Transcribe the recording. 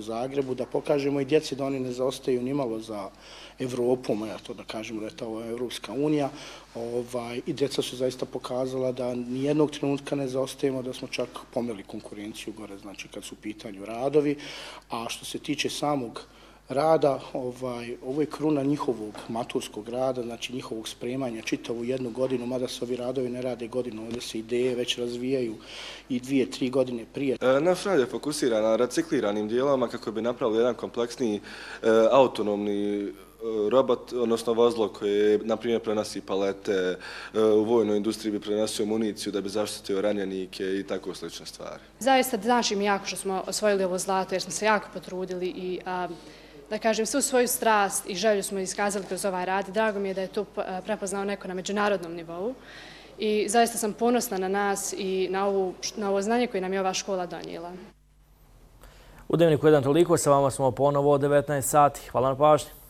u Zagrebu, da pokažemo i djeci da oni ne zaostaju nimalo za Evropom, ja to da kažemo da je to Evropska unija. I djeca su zaista pokazala da nijednog trenutka ne zaostajemo, da smo čak pomeli konkurenciju gore, znači kad su u pitanju radovi. A što se tiče samog rada, ovo je kruna njihovog maturskog rada, znači njihovog spremanja čitavu jednu godinu, mada se ovi radovi ne rade godinu, ovdje se ideje već razvijaju i 2-3 godine prije. Naš rad je fokusiran na recikliranim dijelovima kako bi napravili jedan kompleksni autonomni robot, odnosno vozilo koje, na primjer, prenosi palete, u vojnoj industriji bi prenosio municiju da bi zaštitio ranjenike i tako slične stvari. Zaista znači mi jako što smo osvojili ovo zlato jer smo se jako potrudili i da kažem, svu svoju strast i želju smo iskazali kroz ovaj rad. Drago mi je da je to prepoznao neko na međunarodnom nivou i zaista sam ponosna na nas i na ovo znanje koje nam je ova škola donijela. U Dnevniku 1 toliko, sa vama smo ponovo od 19 sati. Hvala na pažnji.